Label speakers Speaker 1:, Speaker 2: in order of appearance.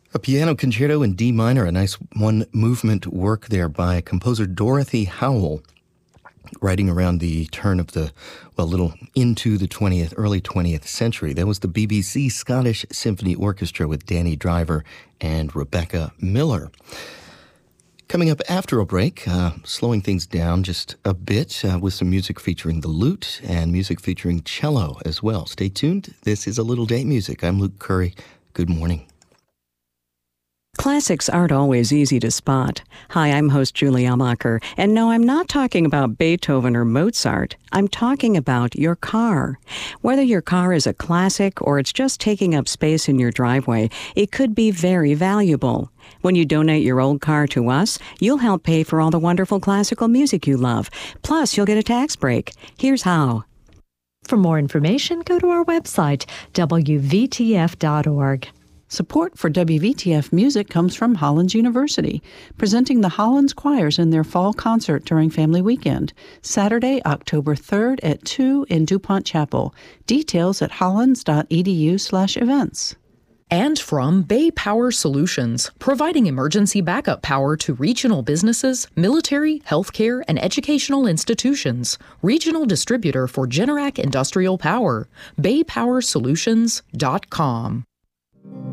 Speaker 1: A piano concerto in D minor, a nice one-movement work there by composer Dorothy Howell, writing around the turn of the, little into the early 20th century. That was the BBC Scottish Symphony Orchestra with Danny Driver and Rebecca Miller. Coming up after a break, slowing things down just a bit with some music featuring the lute and music featuring cello as well. Stay tuned. This is A Little Date Music. I'm Luke Curry. Good morning.
Speaker 2: Classics aren't always easy to spot. Hi, I'm host Julie Almacher, and no, I'm not talking about Beethoven or Mozart. I'm talking about your car. Whether your car is a classic or it's just taking up space in your driveway, it could be very valuable. When you donate your old car to us, you'll help pay for all the wonderful classical music you love. Plus, you'll get a tax break. Here's how.
Speaker 3: For more information, go to our website, wvtf.org.
Speaker 4: Support for WVTF Music comes from Hollins University, presenting the Hollins Choirs in their fall concert during Family Weekend, Saturday, October 3rd at 2 in DuPont Chapel. Details at hollins.edu/events.
Speaker 5: And from Bay Power Solutions, providing emergency backup power to regional businesses, military, healthcare, and educational institutions. Regional distributor for Generac Industrial Power. BayPowerSolutions.com.